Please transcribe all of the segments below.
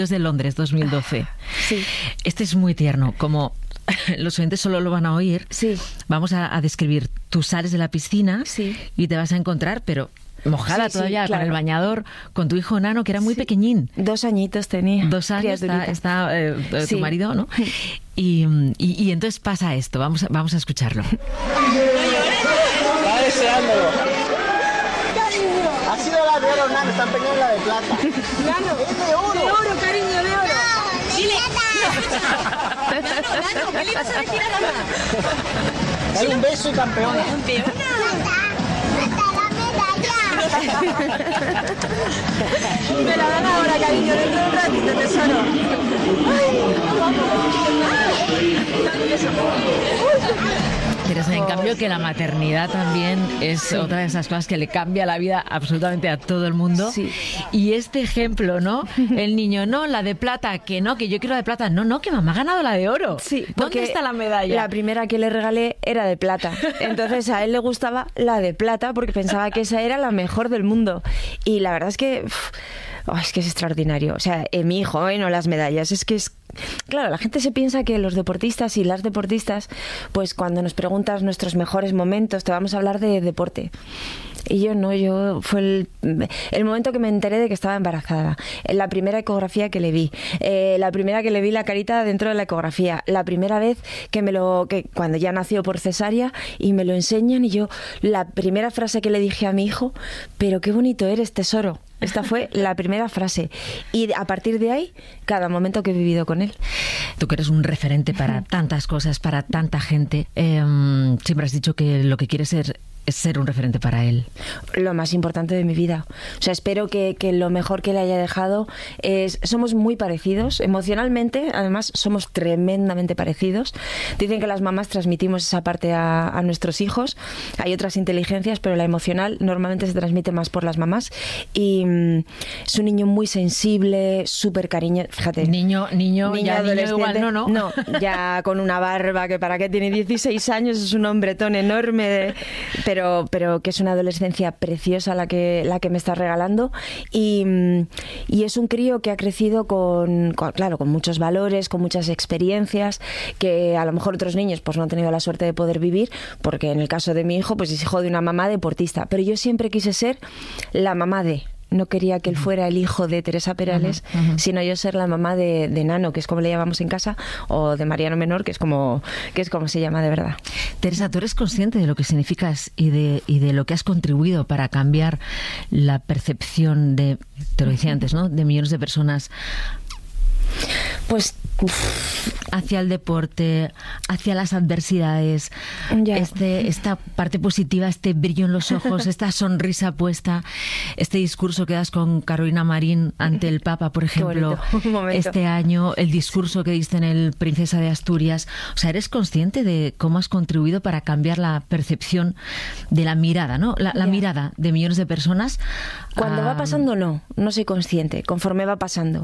de Londres 2012. Sí. Este es muy tierno, como los oyentes solo lo van a oír. Sí. Vamos a describir. Tú sales de la piscina Sí. y te vas a encontrar, pero mojada Sí, sí, todavía, claro. con el bañador, con tu hijo Nano, que era muy pequeñín. 2 añitos tenía. 2 años criaturita. está Sí. tu marido, ¿no? Y entonces pasa esto. Vamos a escucharlo. Está deseándolo. Ha sido la de oro, Nano, está empeñada en la de plata. Nano, Es de oro. de oro, cariño, de oro. Dile. Nano, ¿qué le vas a decir a la mamá? Dale un beso y campeona. Me la dan ahora, cariño, dentro de un ratito, tesoro. Teresa, en cambio, que la maternidad también es otra de esas cosas que le cambia la vida absolutamente a todo el mundo. Sí. Y este ejemplo, ¿no? El niño, no, la de plata, que yo quiero la de plata. No, que mamá ha ganado la de oro. Sí, ¿Dónde porque está la medalla? La primera que le regalé era de plata. Entonces a él le gustaba la de plata porque pensaba que esa era la mejor del mundo. Y la verdad es que es que es extraordinario. O sea, mi hijo, no las medallas, es que es... Claro, la gente se piensa que los deportistas y las deportistas, pues cuando nos preguntas nuestros mejores momentos, te vamos a hablar de deporte. Y yo fue el momento que me enteré de que estaba embarazada, la primera ecografía que le vi, la primera que le vi la carita dentro de la ecografía, la primera vez que cuando ya nació por cesárea y me lo enseñan, y yo la primera frase que le dije a mi hijo, pero qué bonito eres, tesoro. Esta fue la primera frase. Y a partir de ahí, cada momento que he vivido con él. Tú que eres un referente para tantas cosas, para tanta gente, siempre has dicho que lo que quieres es ser un referente para él. Lo más importante de mi vida. O sea, espero que lo mejor que le haya dejado es... Somos muy parecidos emocionalmente, además somos tremendamente parecidos. Dicen que las mamás transmitimos esa parte a nuestros hijos. Hay otras inteligencias, pero la emocional normalmente se transmite más por las mamás. Y es un niño muy sensible, súper cariñoso. Fíjate. Niño Adolescente. igual, no. No, ya con una barba que para qué tiene 16 años, es un hombretón enorme, pero que es una adolescencia preciosa la que me está regalando, y es un crío que ha crecido con muchos valores, con muchas experiencias que a lo mejor otros niños pues no han tenido la suerte de poder vivir, porque en el caso de mi hijo pues es hijo de una mamá deportista, pero yo siempre quise ser la mamá de... No quería que él fuera el hijo de Teresa Perales, sino yo ser la mamá de Nano, que es como le llamamos en casa, o de Mariano Menor, que es como se llama de verdad. Teresa, ¿tú eres consciente de lo que significas y de lo que has contribuido para cambiar la percepción de, te lo decía antes, ¿no?, de millones de personas Pues hacia el deporte, hacia las adversidades, ya. Esta parte positiva, este brillo en los ojos, esta sonrisa puesta, este discurso que das con Carolina Marín ante el Papa, por ejemplo, este año, el discurso que diste en el Princesa de Asturias. O sea, ¿eres consciente de cómo has contribuido para cambiar la percepción de la mirada, ¿no? La mirada de millones de personas. Cuando va pasando, no soy consciente, conforme va pasando.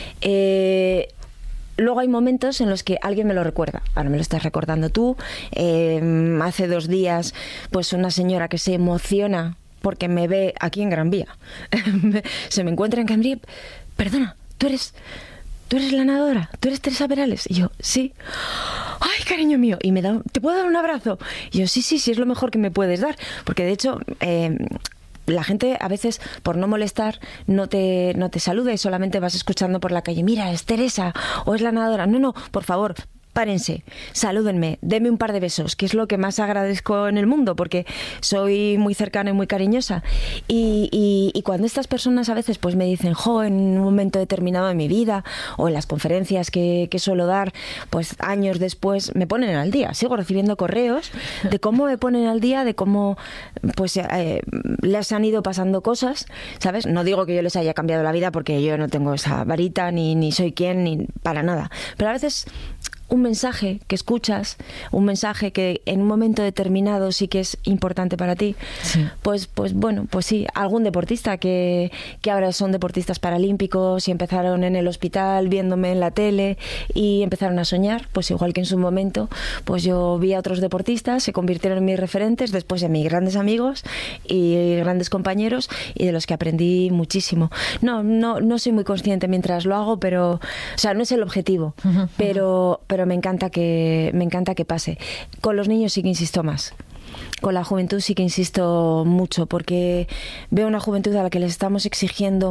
Luego hay momentos en los que alguien me lo recuerda. Ahora me lo estás recordando tú. Hace 2 días, pues una señora que se emociona porque me ve aquí en Gran Vía. Se me encuentra en Gran Vía. Perdona, ¿tú eres la nadadora? ¿Tú eres Teresa Perales? Y yo, sí. ¡Ay, cariño mío! Y me da, ¿te puedo dar un abrazo? Y yo, sí, es lo mejor que me puedes dar. Porque de hecho... la gente a veces, por no molestar, no te saluda y solamente vas escuchando por la calle, mira, es Teresa o es la nadadora. No, por favor, párense, salúdenme, denme un par de besos, que es lo que más agradezco en el mundo, porque soy muy cercana y muy cariñosa. Y cuando estas personas a veces pues me dicen, en un momento determinado de mi vida, o en las conferencias que suelo dar, pues años después me ponen al día. Sigo recibiendo correos de cómo me ponen al día, de cómo pues les han ido pasando cosas, ¿sabes? No digo que yo les haya cambiado la vida, porque yo no tengo esa varita, ni soy quien, ni para nada. Pero a veces un mensaje que escuchas, un mensaje que en un momento determinado sí que es importante para ti, sí. pues bueno, pues sí, algún deportista que ahora son deportistas paralímpicos y empezaron en el hospital viéndome en la tele y empezaron a soñar, pues igual que en su momento, pues yo vi a otros deportistas, se convirtieron en mis referentes, después en mis grandes amigos y grandes compañeros y de los que aprendí muchísimo. No soy muy consciente mientras lo hago, pero, o sea, no es el objetivo, pero me encanta que pase. Con los niños sí que insisto más. Con la juventud sí que insisto mucho, porque veo una juventud a la que les estamos exigiendo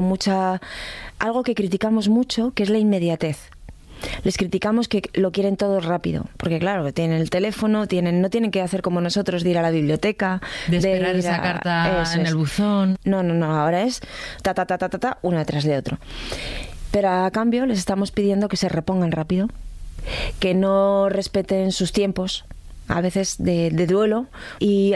algo que criticamos mucho, que es la inmediatez. Les criticamos que lo quieren todo rápido, porque claro, tienen el teléfono, no tienen que hacer como nosotros, de ir a la biblioteca, de esperar esa carta en el buzón. No, ahora es ta, uno detrás de otro. Pero a cambio les estamos pidiendo que se repongan rápido, que no respeten sus tiempos, a veces de duelo, y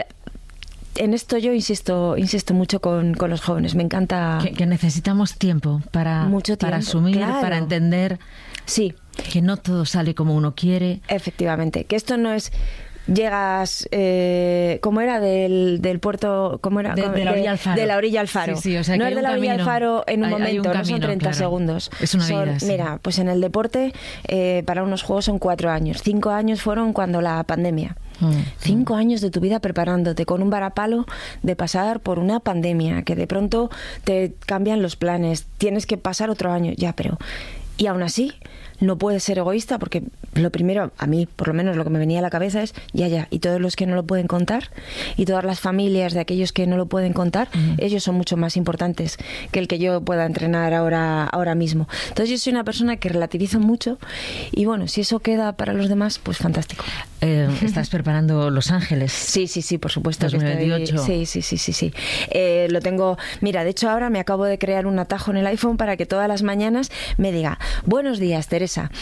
en esto yo insisto mucho con los jóvenes. Me encanta que necesitamos tiempo para asumir, claro, para entender, sí, que no todo sale como uno quiere. Efectivamente, que esto no es llegas, ¿cómo era? Del puerto, ¿cómo era? De la orilla al faro. De la orilla al faro. Sí, o sea, no es de la orilla al faro en un momento, un camino, no son 30 claro, segundos. Es una vida, sí. Mira, pues en el deporte, para unos juegos son 4 años. 5 años fueron cuando la pandemia. 5 años de tu vida preparándote con un varapalo de pasar por una pandemia, que de pronto te cambian los planes, tienes que pasar otro año, ya, pero... Y aún así, no puedes ser egoísta, porque lo primero, a mí, por lo menos lo que me venía a la cabeza es, y todos los que no lo pueden contar, y todas las familias de aquellos que no lo pueden contar, ellos son mucho más importantes que el que yo pueda entrenar ahora mismo. Entonces yo soy una persona que relativizo mucho, y bueno, si eso queda para los demás, pues fantástico. ¿Estás preparando Los Ángeles? Sí, por supuesto. 2028. Sí. Lo tengo... Mira, de hecho ahora me acabo de crear un atajo en el iPhone para que todas las mañanas me diga: buenos días, Teresa.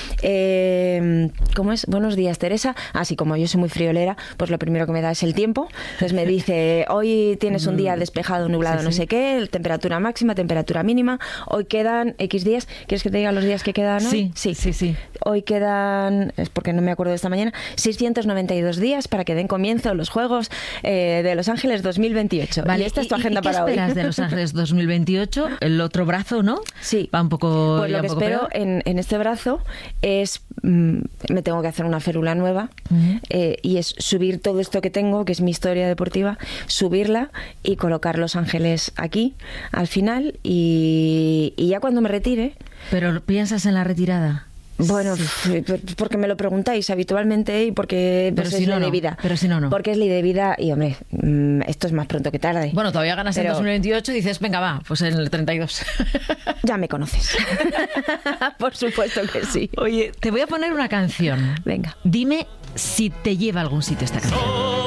¿Cómo es? Buenos días, Teresa. Así como yo soy muy friolera, pues lo primero que me da es el tiempo. Entonces me dice: hoy tienes un día despejado, nublado, no sé qué, temperatura máxima, temperatura mínima. Hoy quedan X días. ¿Quieres que te diga los días que quedan hoy? Sí. Hoy quedan, es porque no me acuerdo de esta mañana, 692 días para que den comienzo los Juegos de Los Ángeles 2028. Vale, y esta es tu agenda para hoy. ¿Qué esperas de Los Ángeles 2028? El otro brazo, ¿no? Sí. Va un poco... Pues lo que espero en este brazo es... me tengo que hacer una férula nueva, y es subir todo esto que tengo, que es mi historia deportiva, subirla y colocar Los Ángeles aquí, al final, y ya cuando me retire... ¿Pero piensas en la retirada? Bueno, sí, porque me lo preguntáis habitualmente y porque pero pues si es ley no, de vida. Pero si no. Porque es ley de vida y, hombre, esto es más pronto que tarde. Bueno, todavía ganas en 2028 y dices, venga, va, pues en el 32. Ya me conoces. Por supuesto que sí. Oye, te voy a poner una canción. Venga. Dime si te lleva a algún sitio esta canción.